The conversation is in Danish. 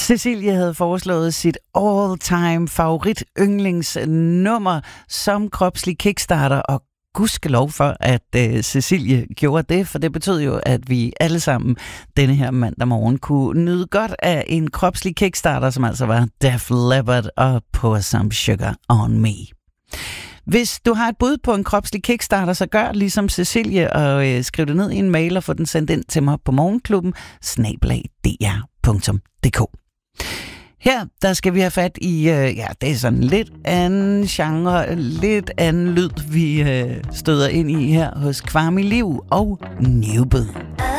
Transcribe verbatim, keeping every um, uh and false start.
Cecilie havde foreslået sit all-time favorit yndlingsnummer som kropslig kickstarter, og gudskelov for, at uh, Cecilie gjorde det, for det betød jo, at vi alle sammen denne her mandag morgen kunne nyde godt af en kropslig kickstarter, som altså var Def Leppard og Pour Some Sugar On Me. Hvis du har et bud på en kropslig kickstarter, så gør ligesom Cecilie og øh, skriv det ned i en mail og få den sendt ind til mig på morgenklubben snabel-a d r punktum d k. Her, der skal vi have fat i, øh, ja, det er sådan lidt anden genre, lidt anden lyd, vi øh, støder ind i her hos Kvarmi Liv og Newbed.